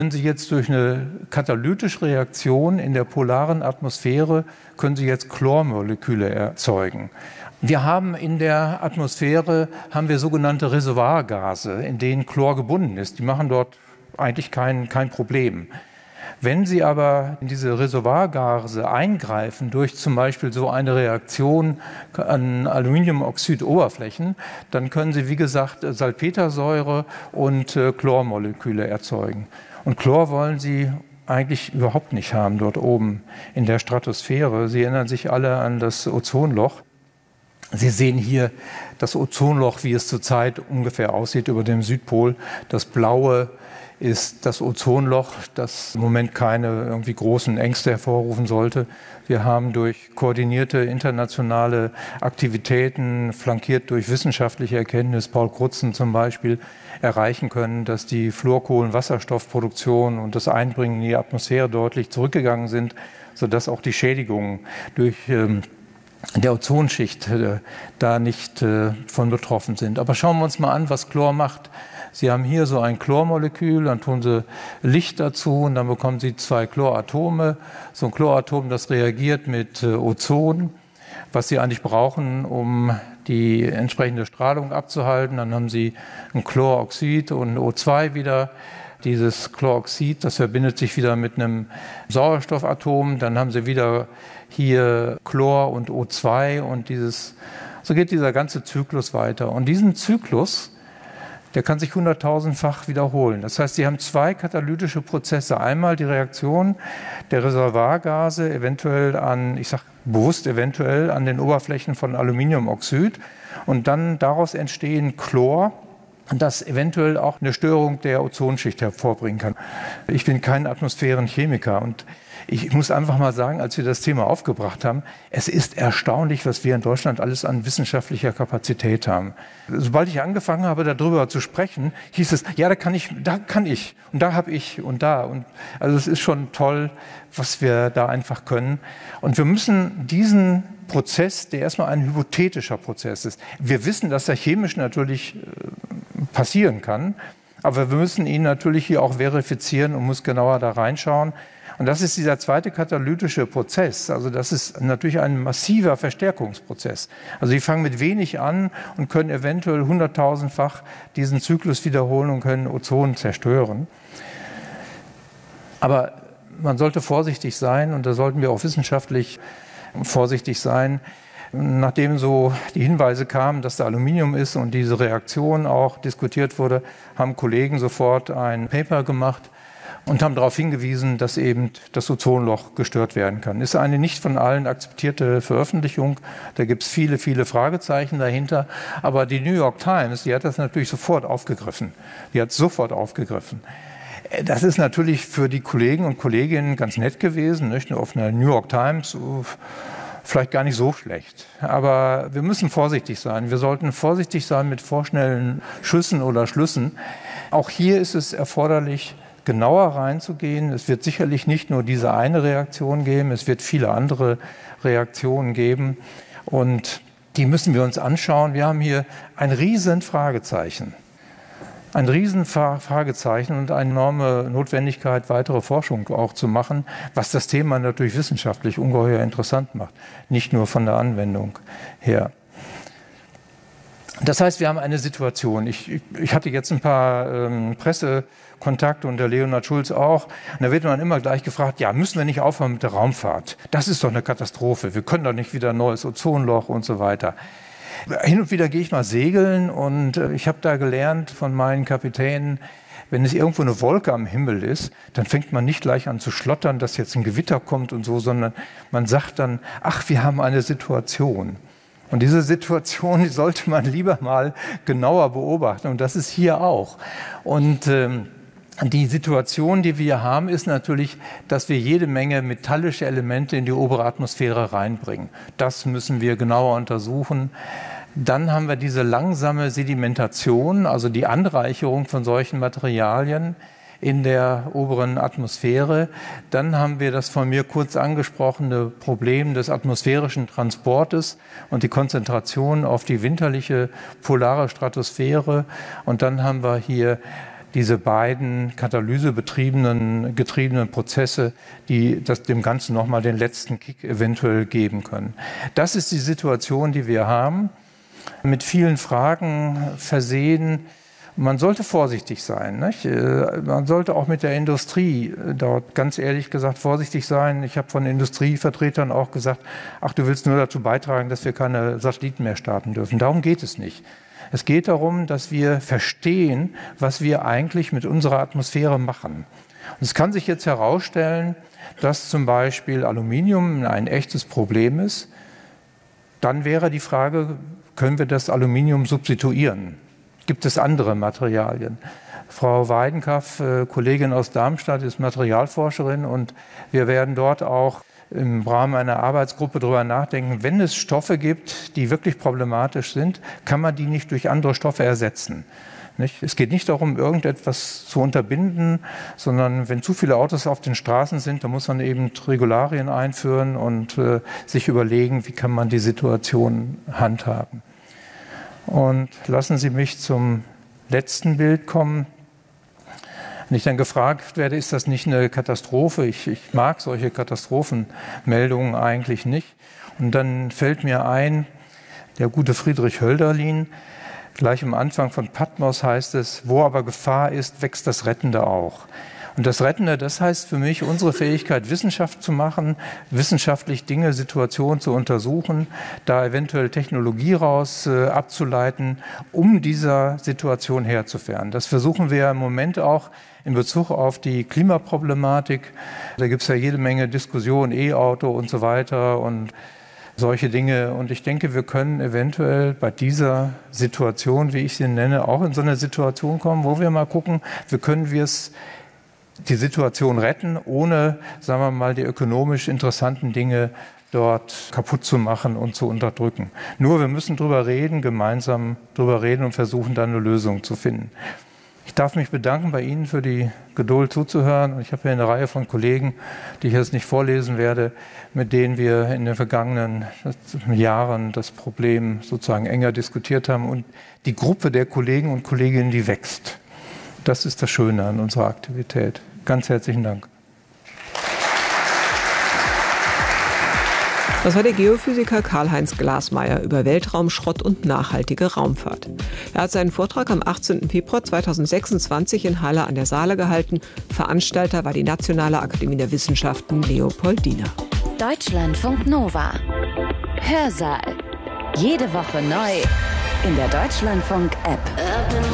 Wenn Sie jetzt durch eine katalytische Reaktion in der polaren Atmosphäre, können Sie jetzt Chlormoleküle erzeugen. Wir haben in der Atmosphäre sogenannte Reservoirgase, in denen Chlor gebunden ist. Die machen dort eigentlich kein Problem. Wenn Sie aber in diese Reservoirgase eingreifen, durch zum Beispiel so eine Reaktion an Aluminiumoxidoberflächen, dann können Sie, wie gesagt, Salpetersäure und Chlormoleküle erzeugen. Und Chlor wollen Sie eigentlich überhaupt nicht haben dort oben in der Stratosphäre. Sie erinnern sich alle an das Ozonloch. Sie sehen hier das Ozonloch, wie es zurzeit ungefähr aussieht über dem Südpol. Das Blaue ist das Ozonloch, das im Moment keine irgendwie großen Ängste hervorrufen sollte. Wir haben durch koordinierte internationale Aktivitäten, flankiert durch wissenschaftliche Erkenntnis, Paul Crutzen zum Beispiel, erreichen können, dass die Fluorkohlenwasserstoffproduktion und das Einbringen in die Atmosphäre deutlich zurückgegangen sind, sodass auch die Schädigungen durch der Ozonschicht da nicht von betroffen sind. Aber schauen wir uns mal an, was Chlor macht. Sie haben hier so ein Chlormolekül, dann tun Sie Licht dazu und dann bekommen Sie 2 Chloratome. So ein Chloratom, das reagiert mit Ozon, was Sie eigentlich brauchen, um die entsprechende Strahlung abzuhalten. Dann haben Sie ein Chloroxid und O2 wieder. Dieses Chloroxid, das verbindet sich wieder mit einem Sauerstoffatom. Dann haben Sie wieder hier Chlor und O2 und so geht dieser ganze Zyklus weiter. Und diesen Zyklus, der kann sich 100.000-fach wiederholen. Das heißt, Sie haben 2 katalytische Prozesse. Einmal die Reaktion der Reservoirgase, eventuell ich sage bewusst eventuell, an den Oberflächen von Aluminiumoxid. Und dann daraus entstehen Chlor, das eventuell auch eine Störung der Ozonschicht hervorbringen kann. Ich bin kein Atmosphärenchemiker und ich muss einfach mal sagen, als wir das Thema aufgebracht haben, es ist erstaunlich, was wir in Deutschland alles an wissenschaftlicher Kapazität haben. Sobald ich angefangen habe, darüber zu sprechen, hieß es, ja, da kann ich und da habe ich und da. Und also es ist schon toll, was wir da einfach können. Und wir müssen diesen Prozess, der erstmal ein hypothetischer Prozess ist. Wir wissen, dass er chemisch natürlich passieren kann, aber wir müssen ihn natürlich hier auch verifizieren und muss genauer da reinschauen. Und das ist dieser zweite katalytische Prozess. Also das ist natürlich ein massiver Verstärkungsprozess. Also die fangen mit wenig an und können eventuell 100.000-fach diesen Zyklus wiederholen und können Ozon zerstören. Aber man sollte vorsichtig sein und da sollten wir auch wissenschaftlich vorsichtig sein. Nachdem so die Hinweise kamen, dass da Aluminium ist und diese Reaktion auch diskutiert wurde, haben Kollegen sofort ein Paper gemacht und haben darauf hingewiesen, dass eben das Ozonloch gestört werden kann. Ist eine nicht von allen akzeptierte Veröffentlichung. Da gibt es viele, viele Fragezeichen dahinter. Aber die New York Times, die hat das natürlich sofort aufgegriffen. Das ist natürlich für die Kollegen und Kolleginnen ganz nett gewesen, nicht? Auf einer New York Times vielleicht gar nicht so schlecht. Aber wir müssen vorsichtig sein. Wir sollten vorsichtig sein mit vorschnellen Schüssen oder Schlüssen. Auch hier ist es erforderlich, genauer reinzugehen. Es wird sicherlich nicht nur diese eine Reaktion geben, es wird viele andere Reaktionen geben und die müssen wir uns anschauen. Wir haben hier ein riesen Fragezeichen. Ein Riesenfragezeichen und eine enorme Notwendigkeit, weitere Forschung auch zu machen, was das Thema natürlich wissenschaftlich ungeheuer interessant macht, nicht nur von der Anwendung her. Das heißt, wir haben eine Situation. Ich hatte jetzt ein paar Pressekontakte und der Leonhard Schulz auch. Und da wird man immer gleich gefragt, ja, müssen wir nicht aufhören mit der Raumfahrt? Das ist doch eine Katastrophe. Wir können doch nicht wieder ein neues Ozonloch und so weiter. Hin und wieder gehe ich mal segeln und ich habe da gelernt von meinen Kapitänen, wenn es irgendwo eine Wolke am Himmel ist, dann fängt man nicht gleich an zu schlottern, dass jetzt ein Gewitter kommt und so, sondern man sagt dann, ach, wir haben eine Situation. Und diese Situation, die sollte man lieber mal genauer beobachten. Und das ist hier auch. Und die Situation, die wir haben, ist natürlich, dass wir jede Menge metallische Elemente in die obere Atmosphäre reinbringen. Das müssen wir genauer untersuchen. Dann haben wir diese langsame Sedimentation, also die Anreicherung von solchen Materialien in der oberen Atmosphäre. Dann haben wir das von mir kurz angesprochene Problem des atmosphärischen Transportes und die Konzentration auf die winterliche polare Stratosphäre. Und dann haben wir hier diese beiden katalysegetriebenen Prozesse, die dem Ganzen nochmal den letzten Kick eventuell geben können. Das ist die Situation, die wir haben, mit vielen Fragen versehen. Man sollte vorsichtig sein, nicht? Man sollte auch mit der Industrie dort ganz ehrlich gesagt vorsichtig sein. Ich habe von Industrievertretern auch gesagt, ach, du willst nur dazu beitragen, dass wir keine Satelliten mehr starten dürfen. Darum geht es nicht. Es geht darum, dass wir verstehen, was wir eigentlich mit unserer Atmosphäre machen. Und es kann sich jetzt herausstellen, dass zum Beispiel Aluminium ein echtes Problem ist. Dann wäre die Frage, können wir das Aluminium substituieren? Gibt es andere Materialien? Frau Weidenkaff, Kollegin aus Darmstadt, ist Materialforscherin und wir werden dort auch im Rahmen einer Arbeitsgruppe darüber nachdenken, wenn es Stoffe gibt, die wirklich problematisch sind, kann man die nicht durch andere Stoffe ersetzen. Nicht? Es geht nicht darum, irgendetwas zu unterbinden, sondern wenn zu viele Autos auf den Straßen sind, dann muss man eben Regularien einführen und sich überlegen, wie kann man die Situation handhaben. Und lassen Sie mich zum letzten Bild kommen. Wenn ich dann gefragt werde, ist das nicht eine Katastrophe? Ich mag solche Katastrophenmeldungen eigentlich nicht. Und dann fällt mir ein, der gute Friedrich Hölderlin, gleich am Anfang von Patmos heißt es, wo aber Gefahr ist, wächst das Rettende auch. Und das Rettende, das heißt für mich, unsere Fähigkeit, Wissenschaft zu machen, wissenschaftlich Dinge, Situationen zu untersuchen, da eventuell Technologie raus abzuleiten, um dieser Situation Herr zu werden. Das versuchen wir im Moment auch in Bezug auf die Klimaproblematik. Da gibt es ja jede Menge Diskussionen, E-Auto und so weiter und solche Dinge. Und ich denke, wir können eventuell bei dieser Situation, wie ich sie nenne, auch in so eine Situation kommen, wo wir mal gucken, wie können wir die Situation retten, ohne, sagen wir mal, die ökonomisch interessanten Dinge dort kaputt zu machen und zu unterdrücken. Nur wir müssen drüber reden, gemeinsam drüber reden und versuchen, dann eine Lösung zu finden. Ich darf mich bedanken bei Ihnen für die Geduld zuzuhören. Und ich habe hier eine Reihe von Kollegen, die ich jetzt nicht vorlesen werde, mit denen wir in den vergangenen Jahren das Problem sozusagen enger diskutiert haben. Und die Gruppe der Kollegen und Kolleginnen, die wächst. Das ist das Schöne an unserer Aktivität. Ganz herzlichen Dank. Das war der Geophysiker Karl-Heinz Glasmayer über Weltraumschrott und nachhaltige Raumfahrt. Er hat seinen Vortrag am 18. Februar 2026 in Halle an der Saale gehalten. Veranstalter war die Nationale Akademie der Wissenschaften Leopoldina. Deutschlandfunk Nova. Hörsaal. Jede Woche neu in der Deutschlandfunk-App.